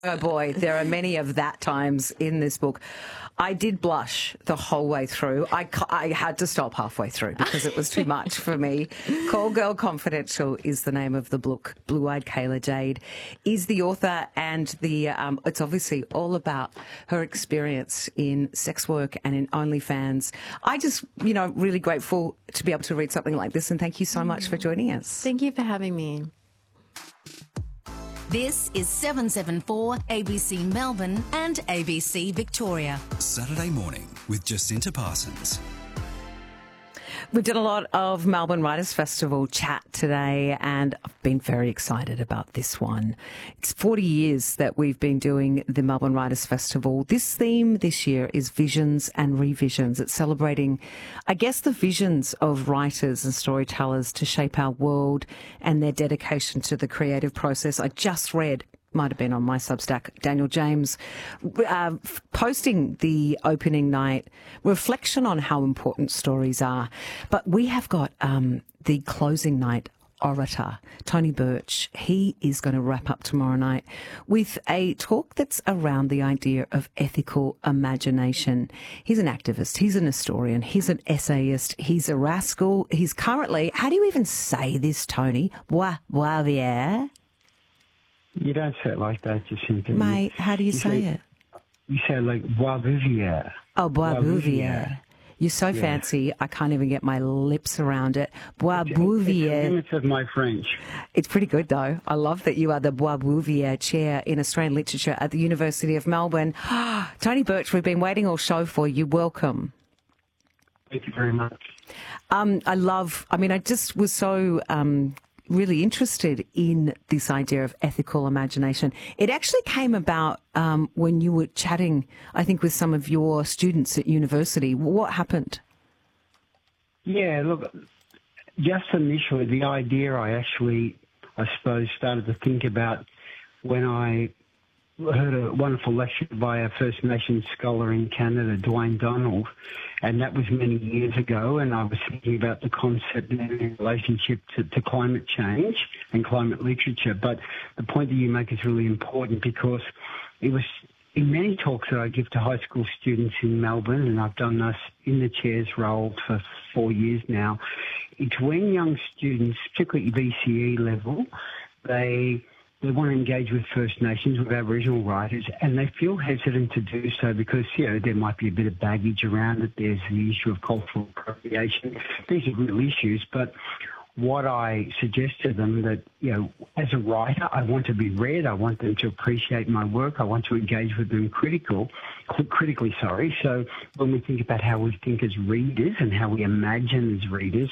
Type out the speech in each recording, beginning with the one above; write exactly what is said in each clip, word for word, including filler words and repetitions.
Oh boy, there are many of that times in this book. I did blush the whole way through. I, I had to stop halfway through because it was too much for me. Call Girl Confidential is the name of the book. Blue-Eyed Kayla Jade is the author, and the um, it's obviously all about her experience in sex work and in OnlyFans. I just, you know, really grateful to be able to read something like this, and thank you so much for joining us. Thank you for having me. This is seven seven four A B C Melbourne and A B C Victoria. Saturday morning with Jacinta Parsons. We've done a lot of Melbourne Writers' Festival chat today, and I've been very excited about this one. It's forty years that we've been doing the Melbourne Writers' Festival. This theme this year is Visions and Revisions. It's celebrating, I guess, the visions of writers and storytellers to shape our world and their dedication to the creative process. I just read might have been on my Substack, Daniel James, uh, posting the opening night reflection on how important stories are. But we have got um, the closing night orator, Tony Birch. He is going to wrap up tomorrow night with a talk that's around the idea of ethical imagination. He's an activist, he's an historian, he's an essayist, he's a rascal. He's currently, how do you even say this, Tony? Bois, Boisvier? You don't say it like that, Jacinta. Mate, how do you, you say, say it? You say it like Boisvier. Oh, Boisvier. You're so yeah. fancy, I can't even get my lips around it. Boisvier. Limits of my French. It's pretty good, though. I love that you are the Boisvier Chair in Australian Literature at the University of Melbourne. Tony Birch, we've been waiting all show for you. Welcome. Thank you very much. Um, I love, I mean, I just was so... Um, really interested in this idea of ethical imagination. It actually came about um, when you were chatting, I think, with some of your students at university. What happened? Yeah, look, just initially, the idea I actually, I suppose, started to think about when I heard a wonderful lecture by a First Nations scholar in Canada, Dwayne Donald, and that was many years ago, and I was thinking about the concept in relationship to, to climate change and climate literature. But the point that you make is really important, because it was in many talks that I give to high school students in Melbourne, and I've done this in the chair's role for four years now. It's when young students, particularly at V C E level, they... They want to engage with First Nations, with Aboriginal writers, and they feel hesitant to do so because, you know, there might be a bit of baggage around it. There's the issue of cultural appropriation. These are real issues. But what I suggest to them that, you know, as a writer, I want to be read. I want them to appreciate my work. I want to engage with them critical, critically, sorry. So when we think about how we think as readers and how we imagine as readers,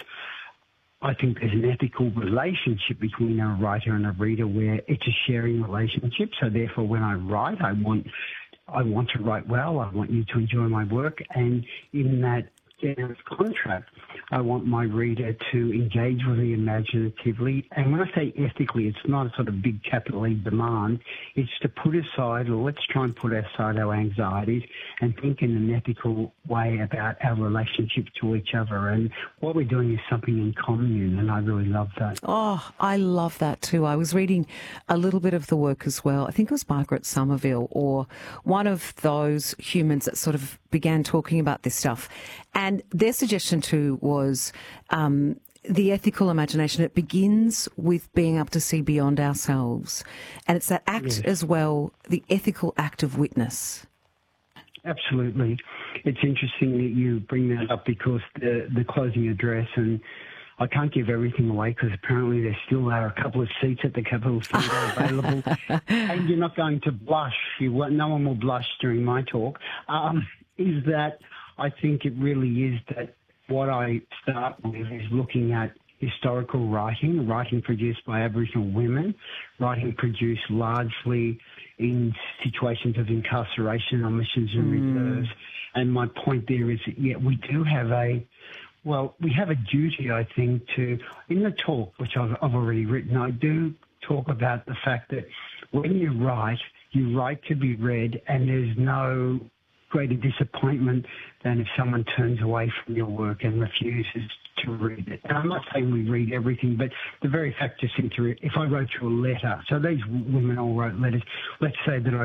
I think there's an ethical relationship between a writer and a reader where it's a sharing relationship. So therefore, when I write, I want I want to write well. I want you to enjoy my work. And in that generous contract, I want my reader to engage with me imaginatively. And when I say ethically, it's not a sort of big capital E demand. It's to put aside, or let's try and put aside our anxieties and think in an ethical way about our relationship to each other. And what we're doing is something in commune, and I really love that. Oh, I love that too. I was reading a little bit of the work as well. I think it was Margaret Somerville, or one of those humans that sort of began talking about this stuff. And their suggestion too was um, the ethical imagination. It begins with being able to see beyond ourselves. And it's that act Yes. as well, the ethical act of witness. Absolutely. It's interesting that you bring that up, because the, the closing address, and I can't give everything away because apparently there still are a couple of seats at the Capitol Theatre available, and you're not going to blush. You won't, no one will blush during my talk, um, is that I think it really is that what I start with is looking at historical writing, writing produced by Aboriginal women, writing produced largely in situations of incarceration, omissions and Mm. reserves. And my point there is that, yeah, we do have a, well, we have a duty, I think, to, in the talk, which I've, I've already written, I do talk about the fact that when you write, you write to be read, and there's no greater disappointment than if someone turns away from your work and refuses to read it. And I'm not saying we read everything, but the very fact, Jacinta, if I wrote you a letter, so these women all wrote letters, let's say that I